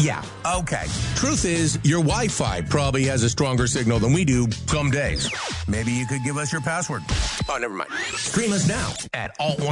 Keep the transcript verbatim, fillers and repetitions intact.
Yeah, okay. Truth is, your Wi-Fi probably has a stronger signal than we do some days. Maybe you could give us your password. Oh, never mind. Stream us now at alt one.